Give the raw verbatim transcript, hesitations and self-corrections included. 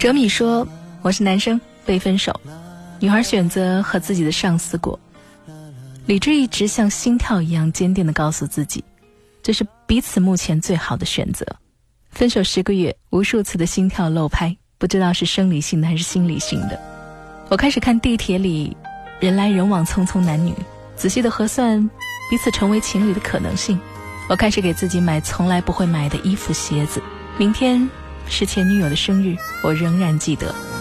哲米说，我是男生被分手，女孩选择和自己的上司过，理智一直像心跳一样坚定地告诉自己，这是彼此目前最好的选择。分手十个月，无数次的心跳漏拍，不知道是生理性的还是心理性的。我开始看地铁里人来人往，匆匆男女，仔细地核算彼此成为情侣的可能性。我开始给自己买从来不会买的衣服鞋子，明天是前女友的生日，我仍然记得。